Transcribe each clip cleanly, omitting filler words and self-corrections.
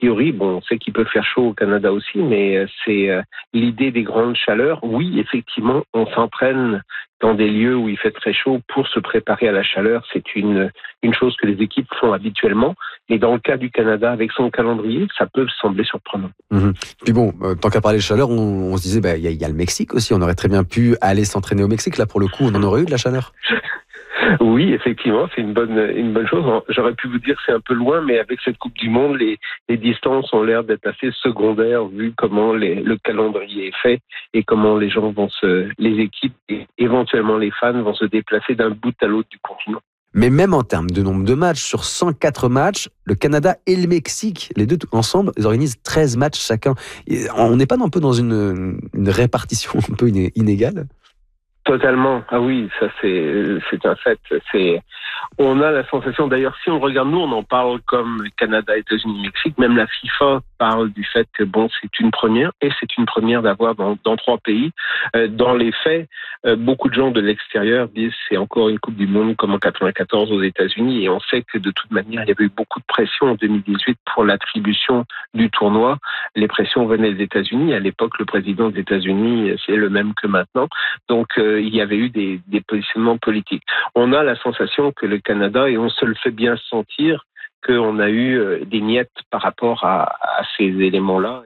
théorie, bon, on sait qu'il peut faire chaud au Canada aussi, mais c'est l'idée des grandes chaleurs. Oui, effectivement, on s'entraîne dans des lieux où il fait très chaud pour se préparer à la chaleur. C'est une chose que les équipes font habituellement. Et dans le cas du Canada, avec son calendrier, ça peut sembler surprenant. Puis bon, tant qu'à parler de chaleur, on se disait, il y a le Mexique aussi. On aurait très bien pu aller s'entraîner au Mexique. Là, pour le coup, on en aurait eu de la chaleur. Oui, effectivement, c'est une bonne chose. J'aurais pu vous dire que c'est un peu loin, mais avec cette Coupe du Monde, les distances ont l'air d'être assez secondaires vu comment le calendrier est fait et comment les gens les équipes et éventuellement les fans vont se déplacer d'un bout à l'autre du continent. Mais même en termes de nombre de matchs, sur 104 matchs, le Canada et le Mexique, les deux ensemble, ils organisent 13 matchs chacun. Et on n'est pas un peu dans une répartition un peu inégale ? Totalement. Ah oui, ça c'est un fait. On a la sensation, d'ailleurs, si on regarde, nous, on en parle comme Canada, États-Unis, Mexique. Même la FIFA parle du fait que c'est une première, et c'est une première d'avoir dans 3 pays. Dans les faits, beaucoup de gens de l'extérieur disent c'est encore une Coupe du Monde comme en 94 aux États-Unis, et on sait que de toute manière, il y avait eu beaucoup de pression en 2018 pour l'attribution du tournoi. Les pressions venaient des États-Unis. À l'époque, le président des États-Unis, c'est le même que maintenant. Donc, il y avait eu des positionnements politiques. On a la sensation que le Canada, et on se le fait bien sentir, qu'on a eu des miettes par rapport à ces éléments-là.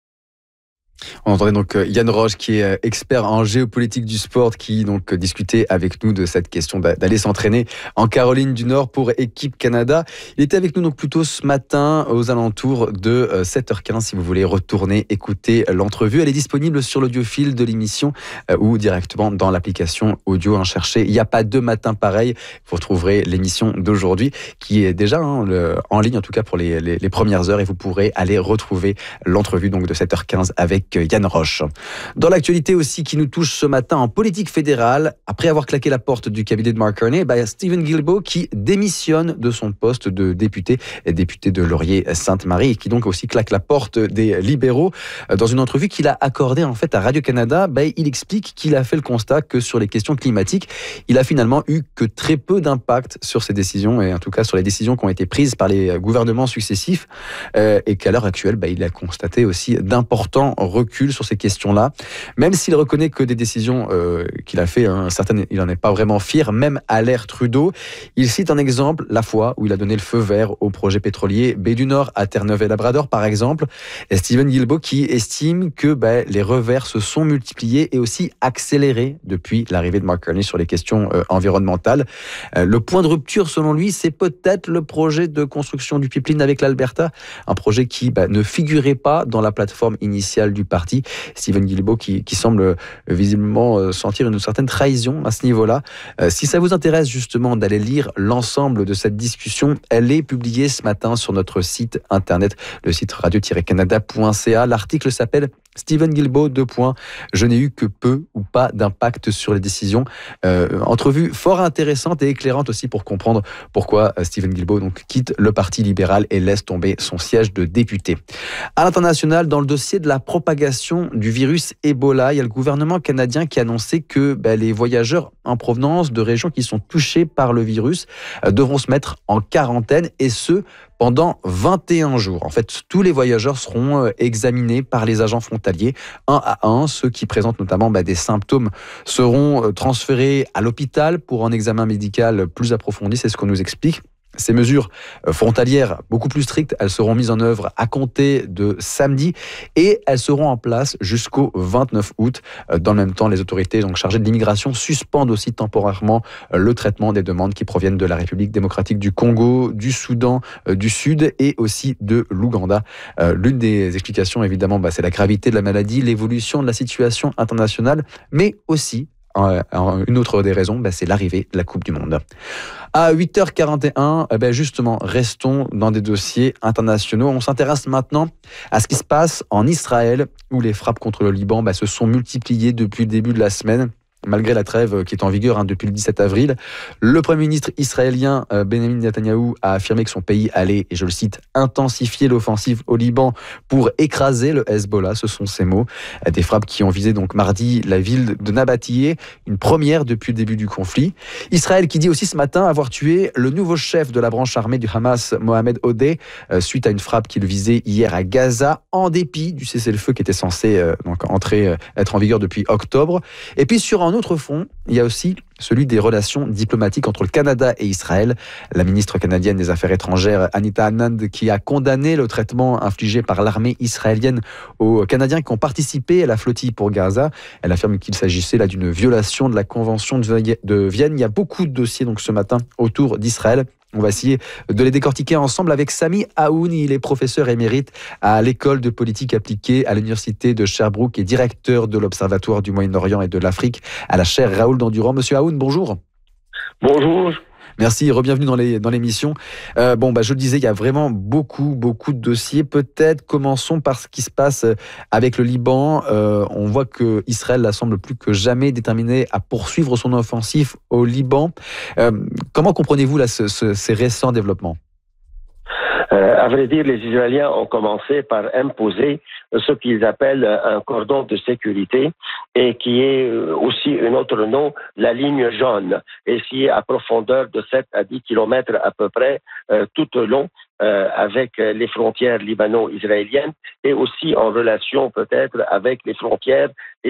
On entendait donc Yann Roche, qui est expert en géopolitique du sport, qui donc discutait avec nous de cette question d'aller s'entraîner en Caroline du Nord pour Équipe Canada. Il était avec nous donc plutôt ce matin aux alentours de 7h15. Si vous voulez retourner écouter l'entrevue, elle est disponible sur l'audiofil de l'émission ou directement dans l'application audio. Cherchez, il n'y a pas 2 matins pareils. Vous retrouverez l'émission d'aujourd'hui qui est déjà en ligne, en tout cas pour les premières heures, et vous pourrez aller retrouver l'entrevue donc de 7h15 avec Yann Roche. Dans l'actualité aussi qui nous touche ce matin en politique fédérale, après avoir claqué la porte du cabinet de Mark Carney, Stephen Guilbeault qui démissionne de son poste de député de Laurier-Sainte-Marie, et qui donc aussi claque la porte des libéraux. Dans une entrevue qu'il a accordée en fait à Radio-Canada, il explique qu'il a fait le constat que sur les questions climatiques, il a finalement eu que très peu d'impact sur ses décisions, et en tout cas sur les décisions qui ont été prises par les gouvernements successifs, et qu'à l'heure actuelle, il a constaté aussi d'importants recul sur ces questions-là. Même s'il reconnaît que des décisions qu'il a fait, certaines, il n'en est pas vraiment fier, même à l'ère Trudeau. Il cite un exemple, la fois où il a donné le feu vert au projet pétrolier Baie du Nord à Terre-Neuve-et-Labrador, par exemple. Et Stephen Guilbeault qui estime que les revers se sont multipliés et aussi accélérés depuis l'arrivée de Mark Carney sur les questions environnementales. Le point de rupture, selon lui, c'est peut-être le projet de construction du pipeline avec l'Alberta, un projet qui ne figurait pas dans la plateforme initiale du parti. Stephen Guilbeault qui semble visiblement sentir une certaine trahison à ce niveau-là. Si ça vous intéresse justement d'aller lire l'ensemble de cette discussion, elle est publiée ce matin sur notre site internet, le site radio-canada.ca. L'article s'appelle Stephen Guilbeault, : je n'ai eu que peu ou pas d'impact sur les décisions. Entrevue fort intéressante et éclairante aussi pour comprendre pourquoi Stephen Guilbeault quitte le Parti libéral et laisse tomber son siège de député. À l'international, dans le dossier de la propagation du virus Ebola, il y a le gouvernement canadien qui a annoncé que les voyageurs en provenance de régions qui sont touchées par le virus devront se mettre en quarantaine, et ce, pendant 21 jours. En fait, tous les voyageurs seront examinés par les agents frontaliers, un à un. Ceux qui présentent notamment des symptômes seront transférés à l'hôpital pour un examen médical plus approfondi. C'est ce qu'on nous explique. Ces mesures frontalières beaucoup plus strictes, elles seront mises en œuvre à compter de samedi, et elles seront en place jusqu'au 29 août. Dans le même temps, les autorités chargées de l'immigration suspendent aussi temporairement le traitement des demandes qui proviennent de la République démocratique du Congo, du Soudan du Sud et aussi de l'Ouganda. L'une des explications, évidemment, c'est la gravité de la maladie, l'évolution de la situation internationale, mais aussi une autre des raisons, c'est l'arrivée de la Coupe du Monde. À 8h41, justement, restons dans des dossiers internationaux. On s'intéresse maintenant à ce qui se passe en Israël, où les frappes contre le Liban se sont multipliées depuis le début de la semaine. malgré la trêve qui est en vigueur depuis le 17 avril. Le Premier ministre israélien Benjamin Netanyahou a affirmé que son pays allait, et je le cite, intensifier l'offensive au Liban pour écraser le Hezbollah, ce sont ses mots. Des frappes qui ont visé donc mardi la ville de Nabatillé, une première depuis le début du conflit. Israël qui dit aussi ce matin avoir tué le nouveau chef de la branche armée du Hamas, Mohamed Odeh, suite à une frappe qu'il visait hier à Gaza, en dépit du cessez-le-feu qui était censé être en vigueur depuis octobre. Et puis sur un autre front, il y a aussi celui des relations diplomatiques entre le Canada et Israël. La ministre canadienne des Affaires étrangères, Anita Anand, qui a condamné le traitement infligé par l'armée israélienne aux Canadiens qui ont participé à la flottille pour Gaza. Elle affirme qu'il s'agissait là d'une violation de la Convention de Vienne. Il y a beaucoup de dossiers donc ce matin autour d'Israël. On va essayer de les décortiquer ensemble avec Sami Aoun. Il est professeur émérite à l'école de politique appliquée à l'université de Sherbrooke et directeur de l'Observatoire du Moyen-Orient et de l'Afrique à la chaire Raoul Dandurand. Monsieur Aoun, bonjour. Bonjour. Merci, re-bienvenue dans l'émission. Je le disais, il y a vraiment beaucoup de dossiers. Peut-être commençons par ce qui se passe avec le Liban. On voit que Israël là, semble plus que jamais déterminé à poursuivre son offensive au Liban. Comment comprenez-vous là, ces récents développements ? À vrai dire, les Israéliens ont commencé par imposer ce qu'ils appellent un cordon de sécurité et qui est aussi un autre nom, la ligne jaune, et qui est à profondeur de 7 à 10 kilomètres à peu près tout au long avec les frontières libano-israéliennes et aussi en relation peut-être avec les frontières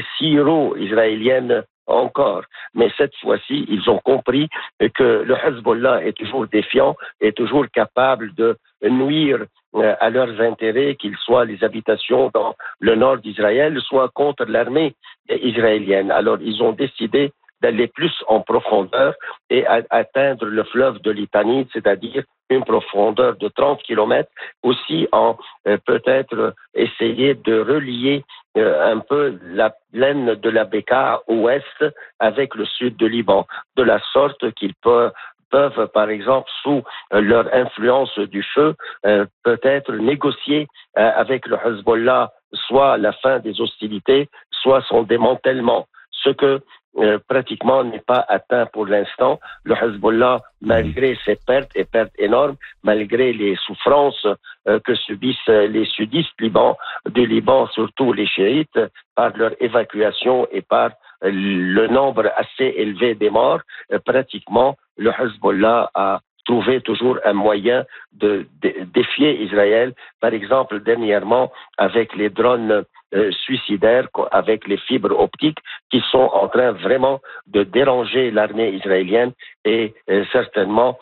syro-israéliennes encore. Mais cette fois-ci, ils ont compris que le Hezbollah est toujours défiant, est toujours capable de nuire à leurs intérêts, qu'ils soient les habitations dans le nord d'Israël, soit contre l'armée israélienne. Alors, ils ont décidé d'aller plus en profondeur et atteindre le fleuve de Litanie, c'est-à-dire une profondeur de 30 kilomètres, aussi en peut-être essayer de relier un peu la plaine de la Bekaa ouest avec le sud du Liban, de la sorte qu'ils peuvent, par exemple, sous leur influence du feu, peut-être négocier avec le Hezbollah soit la fin des hostilités, soit son démantèlement. Ce que pratiquement n'est pas atteint pour l'instant. Le Hezbollah, malgré ses pertes et pertes énormes, malgré les souffrances que subissent les sudistes du Liban, surtout les chiites, par leur évacuation et par le nombre assez élevé des morts, pratiquement le Hezbollah a trouvé toujours un moyen de défier Israël. Par exemple, dernièrement, avec les drones suicidaires, avec les fibres optiques qui sont en train vraiment de déranger l'armée israélienne et certainement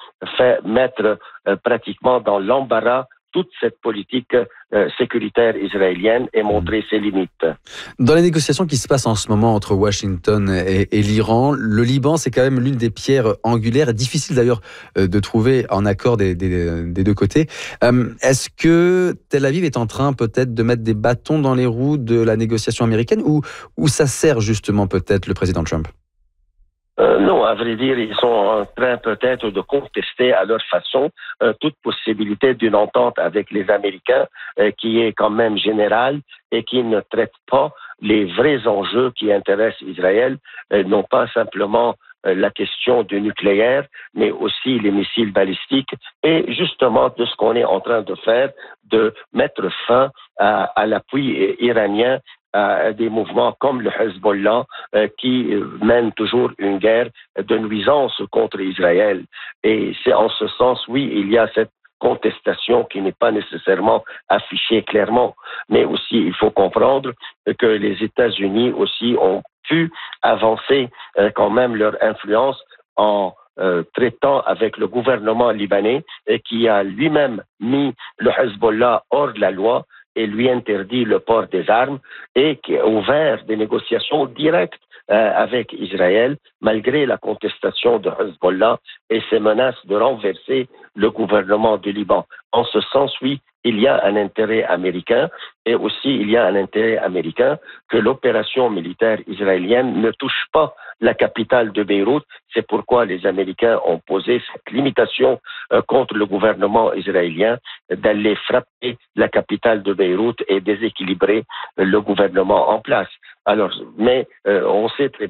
mettre pratiquement dans l'embarras toute cette politique sécuritaire israélienne et montrer ses limites. Dans les négociations qui se passent en ce moment entre Washington et l'Iran, le Liban, c'est quand même l'une des pierres angulaires, difficile d'ailleurs de trouver en accord des deux côtés. Est-ce que Tel Aviv est en train peut-être de mettre des bâtons dans les roues de la négociation américaine ou ça sert justement peut-être le président Trump ? Non, à vrai dire, ils sont en train peut-être de contester à leur façon toute possibilité d'une entente avec les Américains qui est quand même générale et qui ne traite pas les vrais enjeux qui intéressent Israël, non pas simplement la question du nucléaire, mais aussi les missiles balistiques et justement de ce qu'on est en train de faire, de mettre fin à l'appui iranien à des mouvements comme le Hezbollah qui mènent toujours une guerre de nuisance contre Israël. Et c'est en ce sens, oui, il y a cette contestation qui n'est pas nécessairement affichée clairement, mais aussi il faut comprendre que les États-Unis aussi ont pu avancer quand même leur influence en traitant avec le gouvernement libanais qui a lui-même mis le Hezbollah hors de la loi et lui interdit le port des armes et qui a ouvert des négociations directes avec Israël, malgré la contestation de Hezbollah et ses menaces de renverser le gouvernement du Liban. En ce sens, oui, il y a un intérêt américain et aussi il y a un intérêt américain que l'opération militaire israélienne ne touche pas la capitale de Beyrouth. C'est pourquoi les Américains ont posé cette limitation contre le gouvernement israélien d'aller frapper la capitale de Beyrouth et déséquilibrer le gouvernement en place. Alors, mais on sait très bien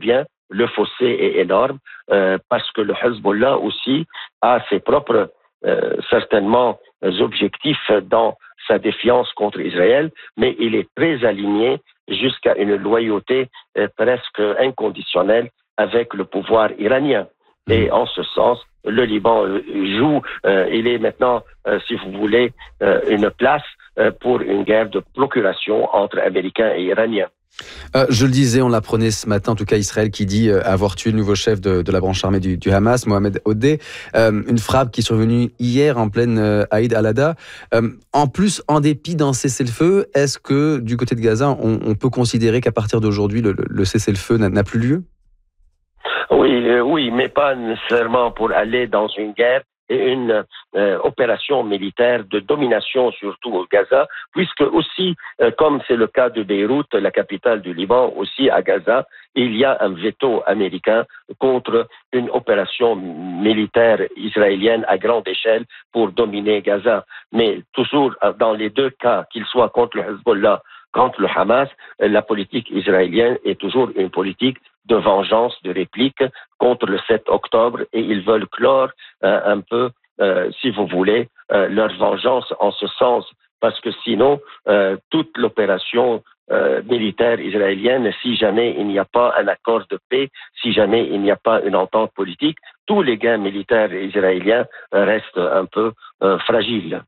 le fossé est énorme parce que le Hezbollah aussi a ses propres, certainement, objectifs dans sa défiance contre Israël, mais il est très aligné jusqu'à une loyauté presque inconditionnelle avec le pouvoir iranien. Et en ce sens, le Liban joue, il est maintenant, si vous voulez, une place pour une guerre de procuration entre Américains et Iraniens. Je le disais, on l'apprenait ce matin, en tout cas Israël qui dit avoir tué le nouveau chef de la branche armée du Hamas, Mohamed Odeh. Une frappe qui est survenue hier en pleine Aïd al-Adha. En plus, en dépit d'un cessez-le-feu, est-ce que du côté de Gaza, on peut considérer qu'à partir d'aujourd'hui, le cessez-le-feu n'a plus lieu ? Oui, mais pas nécessairement pour aller dans une guerre et une opération militaire de domination surtout au Gaza, puisque aussi, comme c'est le cas de Beyrouth, la capitale du Liban, aussi à Gaza, il y a un veto américain contre une opération militaire israélienne à grande échelle pour dominer Gaza. Mais toujours dans les deux cas, qu'il soit contre le Hezbollah, contre le Hamas, la politique israélienne est toujours une politique de vengeance, de réplique contre le 7 octobre et ils veulent clore un peu, si vous voulez, leur vengeance en ce sens parce que sinon, toute l'opération militaire israélienne, si jamais il n'y a pas un accord de paix, si jamais il n'y a pas une entente politique, tous les gains militaires israéliens restent un peu fragiles.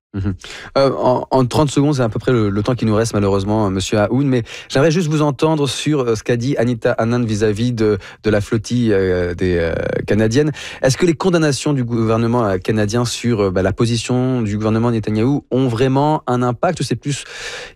En 30 secondes, c'est à peu près le temps qui nous reste malheureusement, Monsieur Aoun, mais j'aimerais juste vous entendre sur ce qu'a dit Anita Anand vis-à-vis de la flottille des canadiennes. Est-ce que les condamnations du gouvernement canadien sur la position du gouvernement Netanyahou ont vraiment un impact ou c'est plus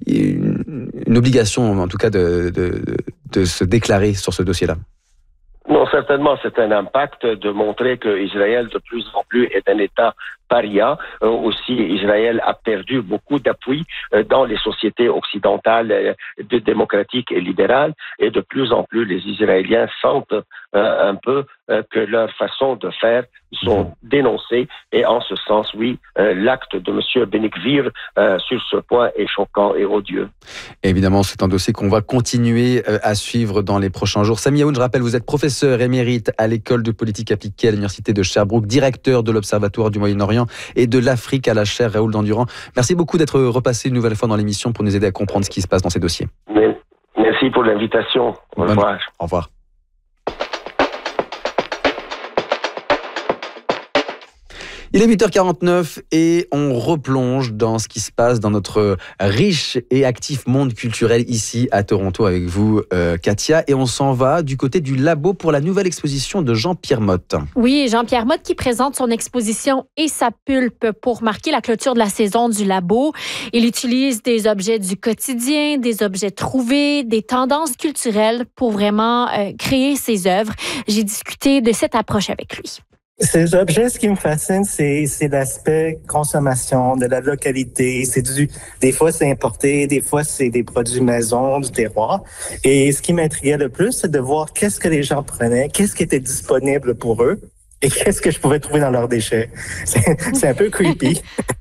une obligation, en tout cas, de se déclarer sur ce dossier-là? Non, certainement, c'est un impact de montrer que Israël, de plus en plus, est un État paria. Aussi, Israël a perdu beaucoup d'appui dans les sociétés occidentales, démocratiques et libérales. Et de plus en plus, les Israéliens sentent un peu que leur façon de faire sont dénoncées. Et en ce sens, oui, l'acte de M. Ben-Gvir sur ce point est choquant et odieux. Et évidemment, c'est un dossier qu'on va continuer à suivre dans les prochains jours. Sami Aoun, je rappelle, vous êtes professeur émérite à l'école de politique appliquée à l'université de Sherbrooke, directeur de l'Observatoire du Moyen-Orient et de l'Afrique à la chaire Raoul Dandurand. Merci beaucoup d'être repassé une nouvelle fois dans l'émission pour nous aider à comprendre ce qui se passe dans ces dossiers. Merci pour l'invitation. Au revoir. Au revoir. Il est 8h49 et on replonge dans ce qui se passe dans notre riche et actif monde culturel ici à Toronto avec vous, Katia. Et on s'en va du côté du Labo pour la nouvelle exposition de Jean-Pierre Motte. Oui, Jean-Pierre Motte qui présente son exposition et sa pulpe pour marquer la clôture de la saison du Labo. Il utilise des objets du quotidien, des objets trouvés, des tendances culturelles pour vraiment créer ses œuvres. J'ai discuté de cette approche avec lui. Ces objets, ce qui me fascine, c'est l'aspect consommation, de la localité. Des fois, c'est importé, des fois, c'est des produits maison, du terroir. Et ce qui m'intriguait le plus, c'est de voir qu'est-ce que les gens prenaient, qu'est-ce qui était disponible pour eux et qu'est-ce que je pouvais trouver dans leurs déchets. C'est un peu creepy,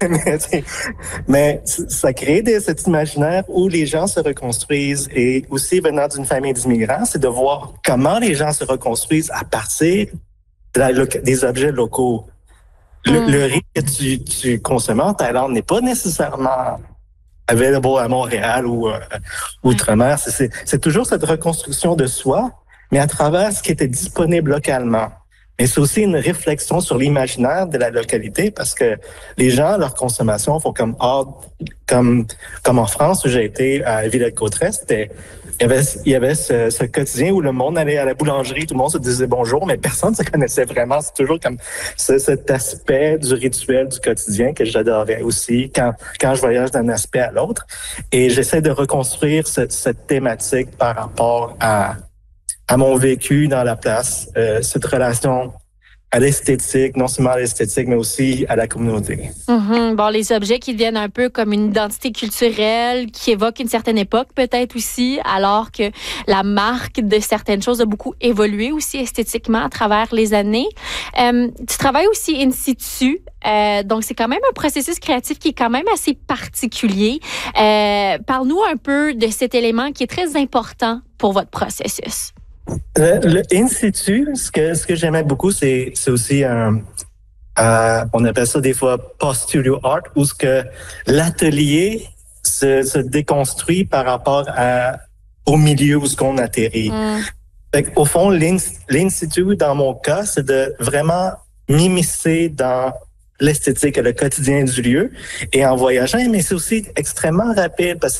mais ça crée cet imaginaire où les gens se reconstruisent. Et aussi, venant d'une famille d'immigrants, c'est de voir comment les gens se reconstruisent à partir des objets locaux. Le riz que tu consommes en Thaïlande n'est pas nécessairement available à Montréal ou outre-mer. C'est toujours cette reconstruction de soi, mais à travers ce qui était disponible localement. Mais c'est aussi une réflexion sur l'imaginaire de la localité parce que les gens, leur consommation font comme en France où j'ai été à Villette-Cotterêts, il y avait ce quotidien où le monde allait à la boulangerie, tout le monde se disait bonjour, mais personne ne se connaissait vraiment. C'est toujours comme cet aspect du rituel du quotidien que j'adorais aussi quand je voyage d'un aspect à l'autre. Et j'essaie de reconstruire cette thématique par rapport à mon vécu dans la place, cette relation à l'esthétique, non seulement à l'esthétique, mais aussi à la communauté. Bon, les objets qui deviennent un peu comme une identité culturelle, qui évoquent une certaine époque peut-être aussi, alors que la marque de certaines choses a beaucoup évolué aussi esthétiquement à travers les années. Tu travailles aussi in situ, donc c'est quand même un processus créatif qui est quand même assez particulier. Parle-nous un peu de cet élément qui est très important pour votre processus. Le in situ, ce que j'aimais beaucoup, c'est aussi on appelle ça des fois post-studio art, où ce que l'atelier se déconstruit par rapport au milieu où ce qu'on atterrit. Au fond, l'in situ, dans mon cas, c'est de vraiment m'immiscer dans l'esthétique et le quotidien du lieu. Et en voyageant, mais c'est aussi extrêmement rapide parce que